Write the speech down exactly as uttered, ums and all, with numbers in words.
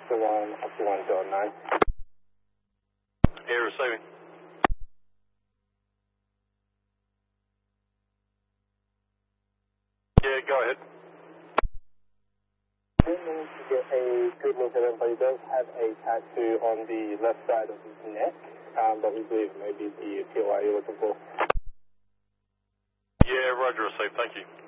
Oscar one, Oscar one, John nine. Yeah, receiving. Yeah, go ahead. We need to get a good look at him, but he does have a tattoo on the left side of his neck, um, but we believe maybe the P O I you're looking for. Yeah, roger, received. Thank you.